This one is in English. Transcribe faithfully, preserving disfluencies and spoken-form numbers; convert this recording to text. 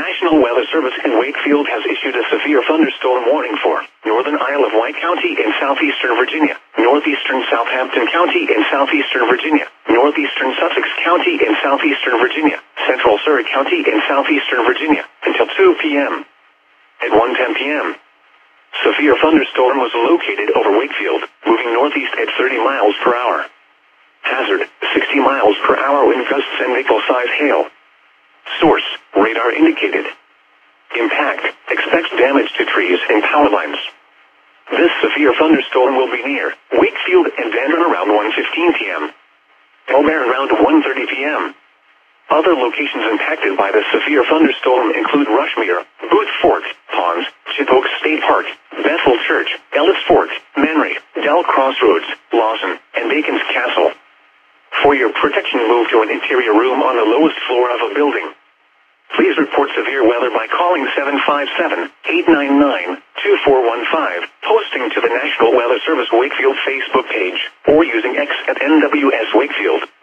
National Weather Service in Wakefield has issued a severe thunderstorm warning for northern Isle of Wight County in southeastern Virginia, northeastern Southampton County in southeastern Virginia, northeastern Sussex County in southeastern Virginia, central Surrey County in southeastern Virginia, until two p.m. At one ten p.m., severe thunderstorm was located over Wakefield, moving northeast at thirty miles per hour. Hazard, sixty miles per hour wind gusts and nickel-size hail. Source, radar indicated. Impact, expects damage to trees and power lines. This severe thunderstorm will be near Wakefield and Dandron around one fifteen p.m. Elmere around one thirty p.m. Other locations impacted by the severe thunderstorm include Rushmere, Booth Fort, Ponds, Chippewa State Park, Bethel Church, Ellis Fort, Manray, Dell Crossroads, Lawson, and Bacon's Castle. For your protection, move to an interior room on the lowest floor of a building. Please report severe weather by calling seven five seven, eight nine nine, two four one five, posting to the National Weather Service Wakefield Facebook page, or using X at N W S Wakefield.